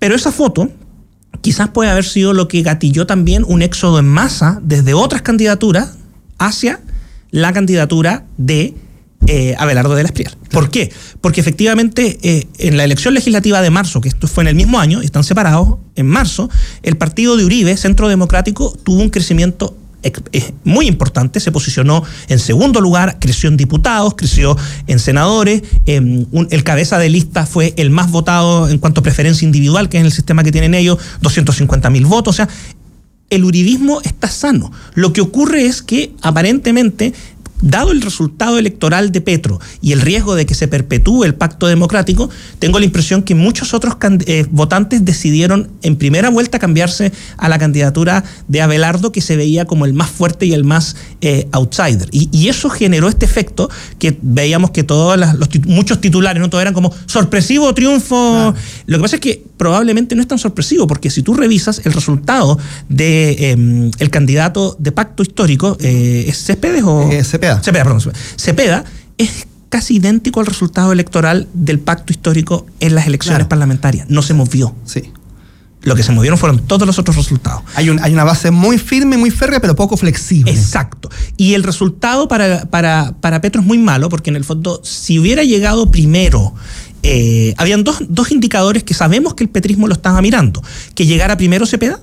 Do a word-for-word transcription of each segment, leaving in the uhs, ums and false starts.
Pero esa foto quizás puede haber sido lo que gatilló también un éxodo en masa desde otras candidaturas hacia la candidatura de eh, Abelardo de la Espriella. Claro. ¿Por qué? Porque efectivamente eh, en la elección legislativa de marzo, que esto fue en el mismo año, están separados, en marzo, el partido de Uribe, Centro Democrático, tuvo un crecimiento muy importante, se posicionó en segundo lugar, creció en diputados, creció en senadores, eh, un, el cabeza de lista fue el más votado en cuanto a preferencia individual, que es el sistema que tienen ellos, doscientos cincuenta mil votos, o sea, el uribismo está sano. Lo que ocurre es que aparentemente, dado el resultado electoral de Petro y el riesgo de que se perpetúe el pacto democrático, tengo la impresión que muchos otros eh, votantes decidieron en primera vuelta cambiarse a la candidatura de Abelardo, que se veía como el más fuerte y el más eh, outsider. Y, y eso generó este efecto que veíamos que todos las, los tit- muchos titulares, ¿no? Todos eran como sorpresivo triunfo. Claro. Lo que pasa es que probablemente no es tan sorpresivo, porque si tú revisas el resultado de eh, el candidato de pacto histórico, eh, ¿es Céspedes o...? Eh, Cepeda. Cepeda, perdón. Cepeda es casi idéntico al resultado electoral del pacto histórico en las elecciones claro. parlamentarias. No se movió. Sí. Lo que se movieron fueron todos los otros resultados. Hay, un, hay una base muy firme, muy férrea, pero poco flexible. Exacto. Y el resultado para, para, para Petro es muy malo, porque en el fondo, si hubiera llegado primero... Eh, habían dos, dos indicadores que sabemos que el petrismo lo estaba mirando. Que llegara primero Cepeda,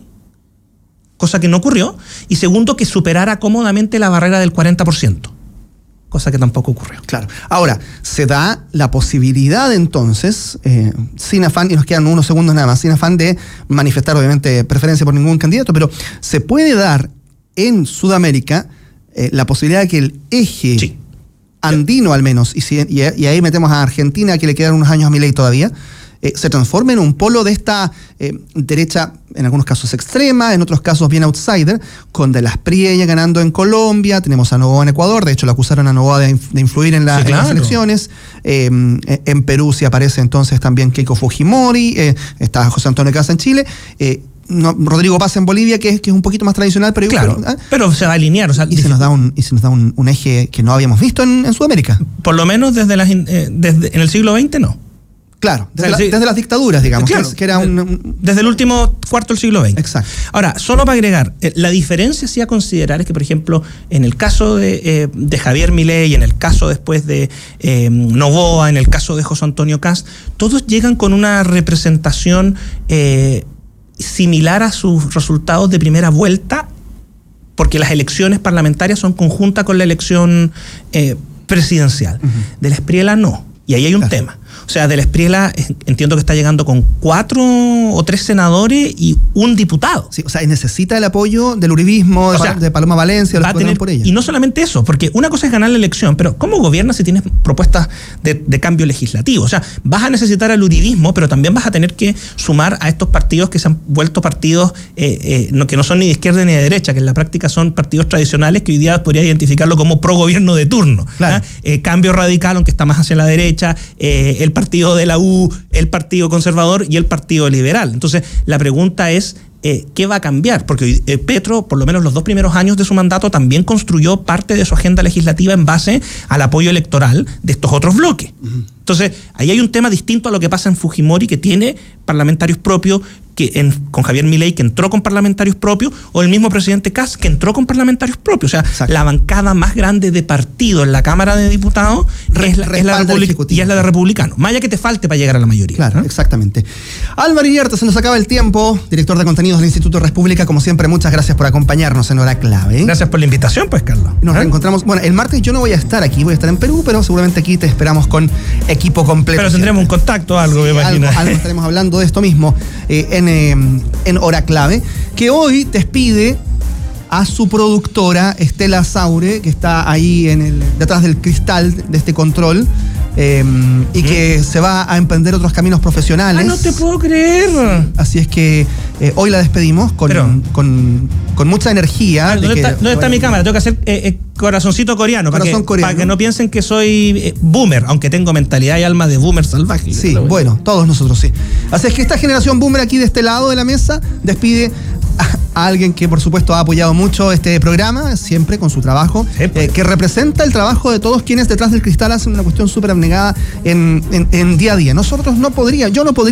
cosa que no ocurrió, y segundo, que superara cómodamente la barrera del cuarenta por ciento, cosa que tampoco ocurrió. Claro. Ahora, se da la posibilidad entonces, eh, sin afán, y nos quedan unos segundos nada más, sin afán de manifestar obviamente preferencia por ningún candidato, pero se puede dar en Sudamérica eh, la posibilidad de que el eje... Sí. andino al menos, y, si, y, y ahí metemos a Argentina, que le quedan unos años a Milei todavía, eh, se transforma en un polo de esta eh, derecha, en algunos casos extrema, en otros casos bien outsider, con De la Espriella ganando en Colombia, tenemos a Noboa en Ecuador, de hecho lo acusaron a Noboa de, de influir en, la, sí, claro. en las elecciones, eh, en Perú sí aparece entonces también Keiko Fujimori, eh, está José Antonio Caz en Chile, eh, No, Rodrigo Paz en Bolivia, que es, que es un poquito más tradicional, pero claro, pero, ¿eh? pero se va a alinear. O sea, y, se nos da un, y se nos da un, un eje que no habíamos visto en, en Sudamérica. Por lo menos desde, las, eh, desde en el siglo veinte, no. Claro, desde, o sea, la, desde las dictaduras, digamos. Claro, que, que era un, un... Desde el último cuarto del siglo veinte. Exacto. Ahora, solo para agregar, eh, la diferencia sí a considerar es que, por ejemplo, en el caso de, eh, de Javier Milei, en el caso después de eh, Noboa, en el caso de José Antonio Caz, todos llegan con una representación... Eh, similar a sus resultados de primera vuelta, porque las elecciones parlamentarias son conjuntas con la elección eh, presidencial. Uh-huh. De la Espriella no. Y ahí hay un claro. tema. O sea, De la Espriella entiendo que está llegando con cuatro o tres senadores y un diputado. Sí, o sea, necesita el apoyo del uribismo, de, o sea, de Paloma Valencia, de los que votaron por ella. Y no solamente eso, porque una cosa es ganar la elección, pero ¿cómo gobiernas si tienes propuestas de, de cambio legislativo? O sea, vas a necesitar al uribismo, pero también vas a tener que sumar a estos partidos que se han vuelto partidos eh, eh, no, que no son ni de izquierda ni de derecha, que en la práctica son partidos tradicionales que hoy día podría identificarlo como pro gobierno de turno. Claro. Eh, cambio Radical, aunque está más hacia la derecha, eh, el partido de la U, el partido conservador y el partido liberal. Entonces, la pregunta es, eh, ¿qué va a cambiar? Porque eh, Petro, por lo menos los dos primeros años de su mandato, también construyó parte de su agenda legislativa en base al apoyo electoral de estos otros bloques. Uh-huh. Entonces, ahí hay un tema distinto a lo que pasa en Fujimori, que tiene parlamentarios propios, que en, con Javier Milei, que entró con parlamentarios propios, o el mismo presidente Caz, que entró con parlamentarios propios. O sea, exacto. La bancada más grande de partido en la Cámara de Diputados Re, es, la, es, la Republic- y es la de republicanos. Más allá que te falte para llegar a la mayoría. Claro, ¿no? Exactamente. Álvaro Iriarte, se nos acaba el tiempo, director de contenidos del Instituto República. Como siempre, muchas gracias por acompañarnos en Hora Clave. Gracias por la invitación, pues, Carlos. Nos ¿Eh? reencontramos. Bueno, el martes yo no voy a estar aquí, voy a estar en Perú, pero seguramente aquí te esperamos con equipo completo. Pero tendremos un contacto, algo, sí, me imagino. Algo, algo estaremos hablando de esto mismo eh, en, eh, en Hora Clave, que hoy despide a su productora Estela Saure, que está ahí en el, detrás del cristal de este control, eh, y que ¿Mm? se va a emprender otros caminos profesionales. ¡Ah, no te puedo creer! Así es que eh, hoy la despedimos con, Pero, con, con mucha energía. ¿Dónde, de que, está, ¿dónde está mi cámara? Tengo que hacer eh, eh, corazoncito coreano, Corazón para, que, coreano. para que no piensen que soy eh, boomer, aunque tengo mentalidad y alma de boomer salvaje. Sí, bueno, todos nosotros sí. Así es que esta generación boomer aquí de este lado de la mesa despide a alguien que por supuesto ha apoyado mucho este programa, siempre con su trabajo, sí, pues. eh, que representa el trabajo de todos quienes detrás del cristal hacen una cuestión súper abnegada en, en, en día a día. Nosotros no podríamos, yo no podría